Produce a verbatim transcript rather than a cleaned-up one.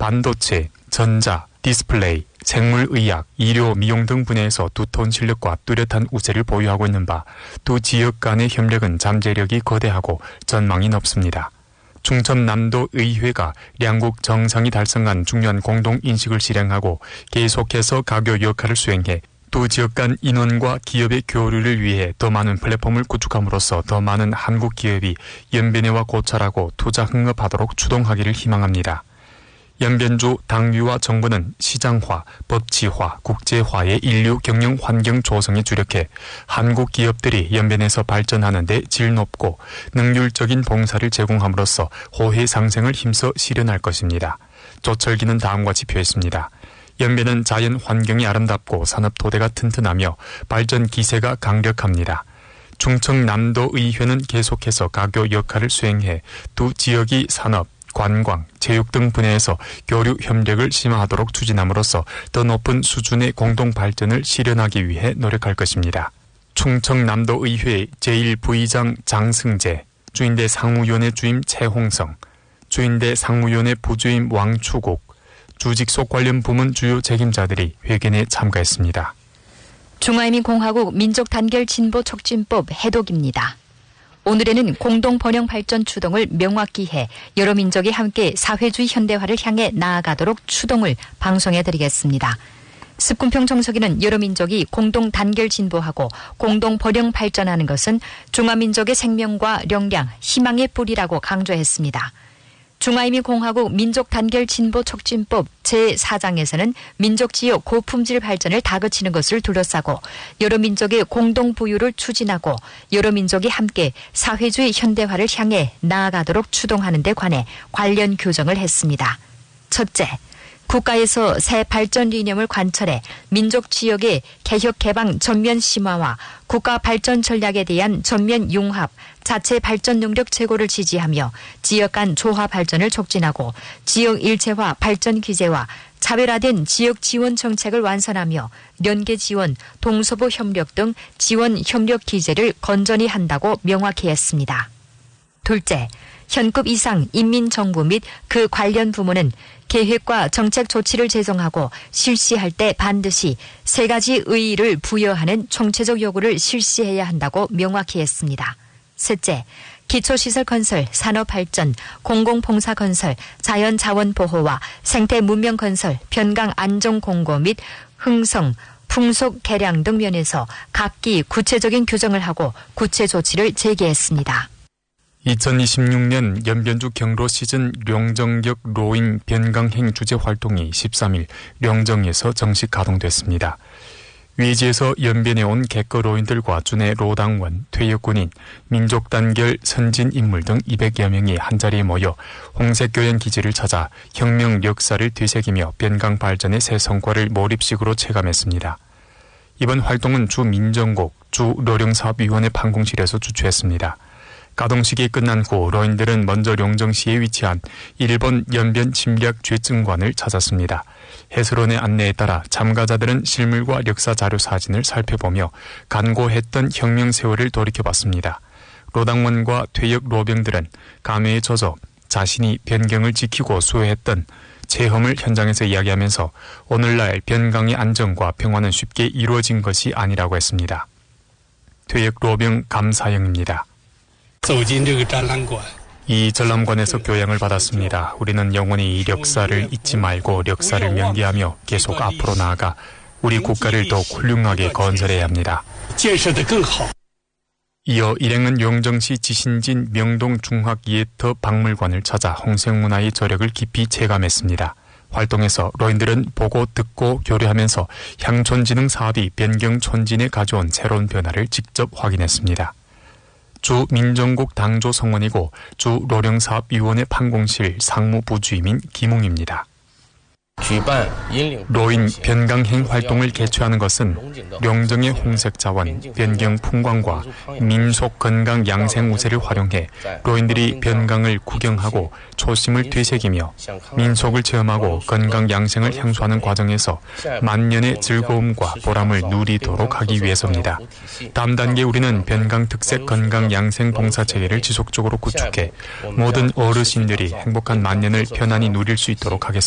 반도체, 전자, 디스플레이, 생물의학, 의료, 미용 등 분야에서 두터운 실력과 뚜렷한 우세를 보유하고 있는 바 두 지역 간의 협력은 잠재력이 거대하고 전망이 높습니다. 충청남도의회가 양국 정상이 달성한 중요한 공동인식을 실행하고 계속해서 가교 역할을 수행해 두 지역 간 인원과 기업의 교류를 위해 더 많은 플랫폼을 구축함으로써 더 많은 한국 기업이 연변회와 고찰하고 투자 흥업하도록 추동하기를 희망합니다. 연변주 당규와 정부는 시장화, 법치화, 국제화의 인류 경영 환경 조성에 주력해 한국 기업들이 연변에서 발전하는 데 질 높고 능률적인 봉사를 제공함으로써 호혜 상생을 힘써 실현할 것입니다. 조철기는 다음과 지표했습니다. 연변은 자연 환경이 아름답고 산업 토대가 튼튼하며 발전 기세가 강력합니다. 충청남도의회는 계속해서 가교 역할을 수행해 두 지역이 산업, 관광, 체육 등 분야에서 교류 협력을 심화하도록 추진함으로써 더 높은 수준의 공동 발전을 실현하기 위해 노력할 것입니다. 충청남도의회 제일 부의장 장승재, 주인대 상무위원회 주임 최홍성, 주인대 상무위원회 부주임 왕추국, 주직속 관련 부문 주요 책임자들이 회견에 참가했습니다. 중화인민공화국 민족단결진보촉진법 해독입니다. 오늘에는 공동번영발전 추동을 명확히 해 여러 민족이 함께 사회주의 현대화를 향해 나아가도록 추동을 방송해드리겠습니다. 습군평 정석이는 여러 민족이 공동 단결 진보하고 공동 번영 발전하는 것은 중화민족의 생명과 역량, 희망의 뿌리라고 강조했습니다. 중화인민공화국 민족단결진보촉진법 제사 장에서는 민족지역 고품질 발전을 다그치는 것을 둘러싸고 여러 민족의 공동부유를 추진하고 여러 민족이 함께 사회주의 현대화를 향해 나아가도록 추동하는 데 관해 관련 교정을 했습니다. 첫째, 국가에서 새 발전 이념을 관철해 민족 지역의 개혁 개방 전면 심화와 국가 발전 전략에 대한 전면 융합, 자체 발전 능력 제고를 지지하며 지역 간 조화 발전을 촉진하고 지역 일체화 발전 기제와 차별화된 지역 지원 정책을 완선하며 연계 지원, 동서부 협력 등 지원 협력 기제를 건전히 한다고 명확히 했습니다. 둘째, 현급 이상 인민정부 및 그 관련 부문은 계획과 정책 조치를 제정하고 실시할 때 반드시 세 가지 의의를 부여하는 총체적 요구를 실시해야 한다고 명확히 했습니다. 셋째, 기초시설 건설, 산업발전, 공공봉사 건설, 자연자원 보호와 생태 문명 건설, 변강 안정 공고 및 흥성, 풍속 개량 등 면에서 각기 구체적인 규정을 하고 구체 조치를 제기했습니다. 이천이십육 년 연변주 경로 시즌 령정역 로인 변강행 주제 활동이 십삼 일 령정에서 정식 가동됐습니다. 외지에서 연변에 온 객거 로인들과 주내 로당원, 퇴역군인, 민족단결 선진 인물 등 이백여 명이 한자리에 모여 홍색교연 기지를 찾아 혁명 역사를 되새기며 변강 발전의 새 성과를 몰입식으로 체감했습니다. 이번 활동은 주 민정국, 주 로령사업위원회 판공실에서 주최했습니다. 가동식이 끝난 후 로인들은 먼저 령정시에 위치한 일본 연변 침략 죄증관을 찾았습니다. 해설원의 안내에 따라 참가자들은 실물과 역사 자료 사진을 살펴보며 간고했던 혁명 세월을 돌이켜봤습니다. 로당원과 퇴역 로병들은 감회에 젖어 자신이 변경을 지키고 수호했던 체험을 현장에서 이야기하면서 오늘날 변강의 안정과 평화는 쉽게 이루어진 것이 아니라고 했습니다. 퇴역 로병 감사영입니다. 이 전람관에서 교양을 받았습니다. 우리는 영원히 이 역사를 잊지 말고 역사를 명기하며 계속 앞으로 나아가 우리 국가를 더 훌륭하게 건설해야 합니다. 이어 일행은 용정시 지신진 명동중학예터 박물관을 찾아 홍색문화의 저력을 깊이 체감했습니다. 활동에서 로인들은 보고 듣고 교류하면서 향촌진흥 사업이 변경촌진에 가져온 새로운 변화를 직접 확인했습니다. 주 민정국 당조 성원이고 주 로령사업위원회 판공실 상무부주임인 김웅입니다. 로인 변강행 활동을 개최하는 것은 령정의 홍색자원, 변경 풍광과 민속 건강 양생 우세를 활용해 로인들이 변강을 구경하고 초심을 되새기며 민속을 체험하고 건강 양생을 향수하는 과정에서 만년의 즐거움과 보람을 누리도록 하기 위해서입니다. 다음 단계 우리는 변강 특색 건강 양생 봉사체계를 지속적으로 구축해 모든 어르신들이 행복한 만년을 편안히 누릴 수 있도록 하겠습니다.